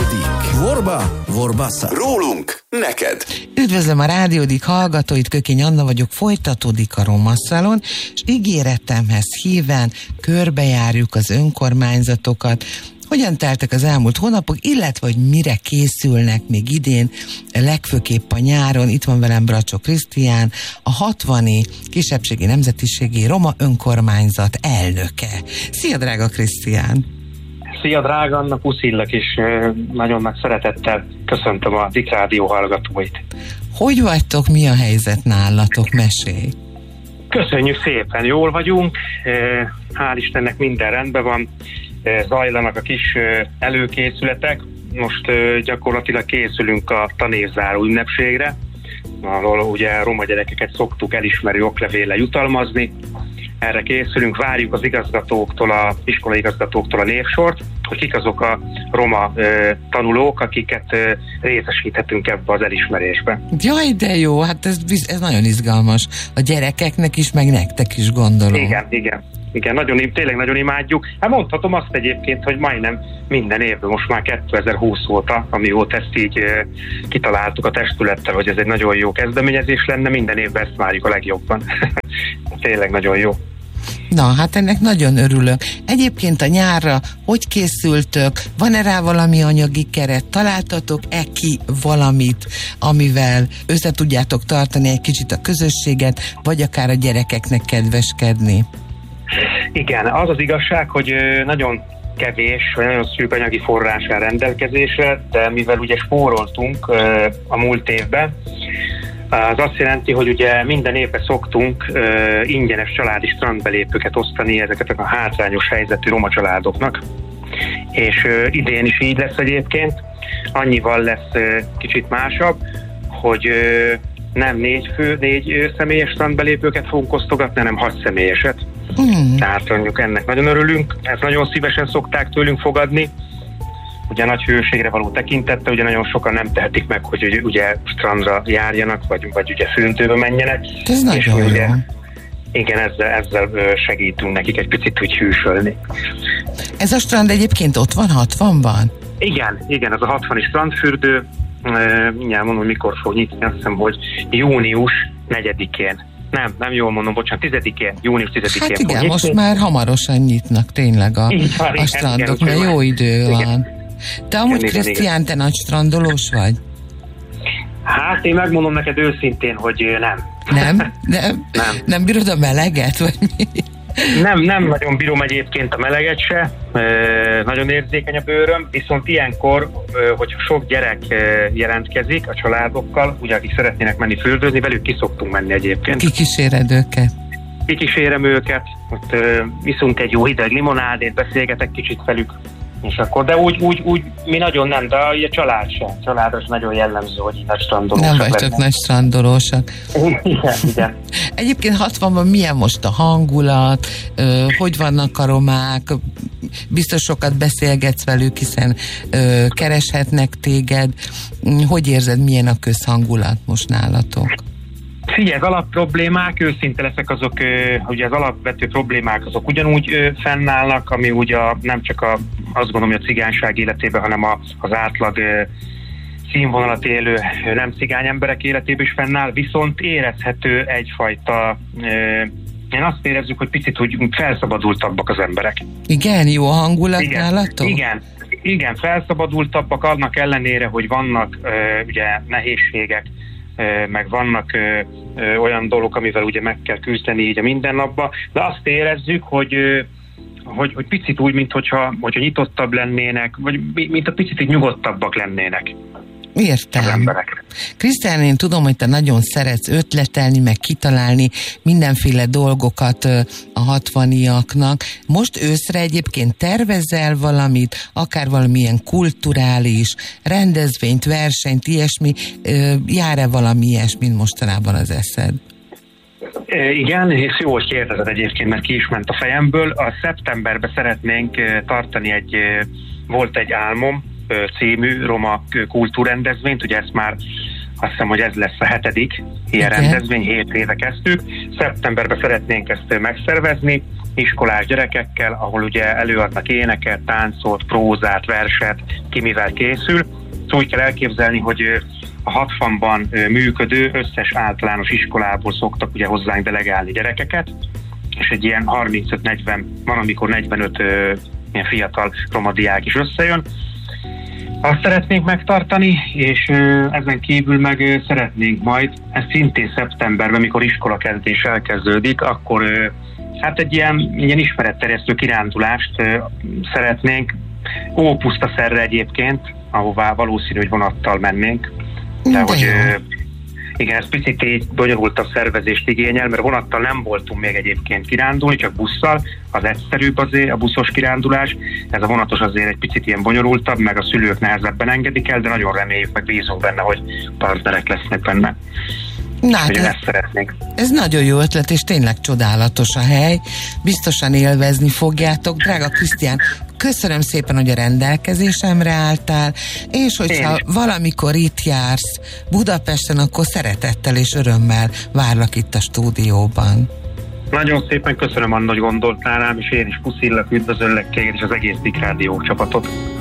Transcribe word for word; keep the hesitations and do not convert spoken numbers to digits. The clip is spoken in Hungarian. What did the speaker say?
Rádiódik. Vorba, Vorbassa. Rólunk, neked. Üdvözlöm a Rádiódik hallgatóit, Kökény Anna vagyok, folytatódik a Roma Szalon, és ígéretemhez híven körbejárjuk az önkormányzatokat, hogyan teltek az elmúlt hónapok, illetve hogy mire készülnek még idén, legfőképp a nyáron. Itt van velem Bracsó Krisztián, a hatvani kisebbségi nemzetiségi roma önkormányzat elnöke. Szia, drága Krisztián! Szia, drága Anna, puszillak, és nagyon nagy szeretettel köszöntöm a Dik Rádió hallgatóit. Hogy vagytok, mi a helyzet nálatok? Mesélj! Köszönjük szépen, jól vagyunk, hál' Istennek minden rendben van, zajlanak a kis előkészületek, most gyakorlatilag készülünk a tanévzáró ünnepségre, ahol ugye a roma gyerekeket szoktuk elismerő oklevéllel jutalmazni. Erre készülünk, várjuk az igazgatóktól, a iskolai igazgatóktól a névsort, hogy kik azok a roma ö, tanulók, akiket ö, részesíthetünk ebbe az elismerésbe. Jaj, de jó, hát ez, ez nagyon izgalmas. A gyerekeknek is, meg nektek is, gondolom. Igen, igen. Igen, nagyon, tényleg nagyon imádjuk. Hát mondhatom azt egyébként, hogy majdnem minden évben, most már kétezer-húsz óta, amióta ezt így e, kitaláltuk a testülettel, hogy ez egy nagyon jó kezdeményezés lenne, minden évben ezt várjuk a legjobban. Tényleg nagyon jó. Na, hát ennek nagyon örülök. Egyébként a nyárra hogy készültök? Van-e rá valami anyagi keret? Találtatok-e ki valamit, amivel össze tudjátok tartani egy kicsit a közösséget, vagy akár a gyerekeknek kedveskedni? Igen, az az igazság, hogy nagyon kevés, vagy nagyon szűk anyagi forrás áll rendelkezésre, de mivel ugye spóroltunk a múlt évben, az azt jelenti, hogy ugye minden évben szoktunk ingyenes családi strandbelépőket osztani ezeket a hátrányos helyzetű roma családoknak, és idén is így lesz egyébként, annyival lesz kicsit másabb, hogy nem négy fő, négy személyes strandbelépőket fogunk osztogatni, hanem hat személyeset. Mm. Tehát mondjuk ennek nagyon örülünk, ezt nagyon szívesen szokták tőlünk fogadni, ugye nagy hőségre való tekintettel, ugye nagyon sokan nem tehetik meg, hogy ugye strandra járjanak, vagy, vagy ugye fürdőbe menjenek. Ez és nagyon ugye, jó. Igen, ezzel, ezzel segítünk nekik egy picit úgy hűsölni. Ez a strand egyébként ott van, hatvanban? Igen, igen, ez a hatvani strandfürdő, mindjárt mondom, mikor fog nyitni, azt hiszem, hogy június negyedikén. Nem, nem jól mondom, bocsánat, tizedikén, június tizedikén. Hát igen, most már hamarosan nyitnak tényleg a, van, a strandok, mert jó idő igen. van. Te amúgy, Krisztián, te nagy strandolós vagy? Hát én megmondom neked őszintén, hogy nem. Nem? Nem, nem. nem bírod a meleget, vagy mi? Nem, nem nagyon bírom egyébként a meleget se, e, nagyon érzékeny a bőröm, viszont ilyenkor, e, hogyha sok gyerek e, jelentkezik a családokkal, ugye akik szeretnének menni fürdőzni, velük ki szoktunk menni egyébként. Kikíséred őket? Kikísérem őket, ott e, iszunk egy jó hideg limonádét, beszélgetek kicsit velük, és akkor, de úgy, úgy, úgy mi nagyon nem, de a család sem. Családra nagyon jellemző, hogy így nagy strandolósak. Nem vagytok nagy strandolósak. Igen, igen. Egyébként hatvanban milyen most a hangulat, ö, hogy vannak a romák, biztos sokat beszélgetsz velük, hiszen ö, kereshetnek téged. Hogy érzed, milyen a közhangulat most nálatok? Figyelj, az alapproblémák, őszinte leszek, azok, ugye az alapvető problémák azok ugyanúgy fennállnak, ami ugye a, nem csak a, azt gondolom, hogy a cigányság életében, hanem a, az átlag színvonalat élő nem cigány emberek életében is fennáll, viszont érezhető egyfajta, én azt érezzük, hogy picit úgy felszabadultabbak az emberek. Igen, jó a hangulat igen, nálatok? Igen, igen, felszabadultabbak annak ellenére, hogy vannak ugye nehézségek, meg vannak ö, ö, olyan dolgok, amivel ugye meg kell küzdeni így a mindennapban, de azt érezzük, hogy, ö, hogy, hogy picit úgy, mint hogyha, hogyha nyitottabb lennének, vagy mint a picit így nyugodtabbak lennének. Értem. Krisztián, én tudom, hogy te nagyon szeretsz ötletelni, meg kitalálni mindenféle dolgokat a hatvaniaknak. Most őszre egyébként tervezel valamit, akár valamilyen kulturális rendezvényt, versenyt, ilyesmi, jár-e valami ilyesmi mostanában az eszed? Igen, és jó, hogy kérdezed egyébként, mert ki is ment a fejemből. A szeptemberben szeretnénk tartani egy, volt egy álmom című roma kultúrrendezvényt, ugye ezt már azt hiszem, hogy ez lesz a hetedik ilyen okay. rendezvény, hét éve kezdtük. Szeptemberben szeretnénk ezt megszervezni, iskolás gyerekekkel, ahol ugye előadnak éneket, táncot, prózát, verset, ki mivel készül. Szóval úgy kell elképzelni, hogy a hatvanban működő összes általános iskolából szoktak ugye hozzánk delegálni gyerekeket, és egy ilyen harmincöt-negyven, van amikor negyvenöt ö, ilyen fiatal roma diák is összejön. Azt szeretnénk megtartani, és ö, ezen kívül meg ö, szeretnénk majd, ez szintén szeptemberben, mikor iskolakezdés elkezdődik, akkor ö, hát egy ilyen, ilyen ismeretterjesztő kirándulást ö, szeretnénk, Ópusztaszerre egyébként, ahová valószínű, hogy vonattal mennénk, de, de hogy ö, igen, ez picit így bonyolultabb szervezést igényel, mert vonattal nem voltunk még egyébként kirándulni, csak busszal, az egyszerűbb azért a buszos kirándulás, ez a vonatos azért egy picit ilyen bonyolultabb, meg a szülők nehezebben engedik el, de nagyon reméljük, meg bízunk benne, hogy partnerek lesznek benne. Na, hát ez, ez nagyon jó ötlet, és tényleg csodálatos a hely. Biztosan élvezni fogjátok. Drága Krisztián, köszönöm szépen, hogy a rendelkezésemre álltál, és hogyha Én. valamikor itt jársz Budapesten, akkor szeretettel és örömmel várlak itt a stúdióban. Nagyon szépen köszönöm, Anna, hogy gondoltál rám, és én is puszillak, üdvözöllek téged és az egész Big Rádió csapatot.